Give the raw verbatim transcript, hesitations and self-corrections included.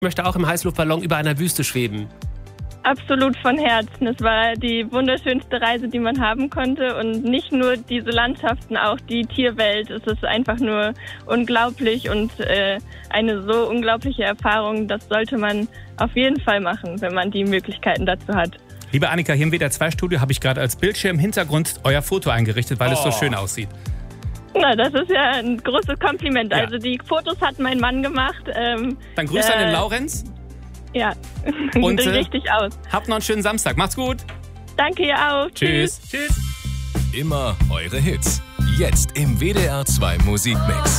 Ich möchte auch im Heißluftballon über einer Wüste schweben. Absolut von Herzen. Es war die wunderschönste Reise, die man haben konnte. Und nicht nur diese Landschaften, auch die Tierwelt. Es ist einfach nur unglaublich und äh, eine so unglaubliche Erfahrung. Das sollte man auf jeden Fall machen, wenn man die Möglichkeiten dazu hat. Liebe Annika, hier im W D R zwei Studio habe ich gerade als Bildschirmhintergrund euer Foto eingerichtet, weil oh. es so schön aussieht. Na, das ist ja ein großes Kompliment. Ja. Also die Fotos hat mein Mann gemacht. Ähm, Dann grüß äh, an den Laurenz. Ja, und sieht äh, richtig aus. Habt noch einen schönen Samstag. Macht's gut. Danke, ihr auch. Tschüss. Tschüss. Immer eure Hits. Jetzt im W D R zwei Musikmix.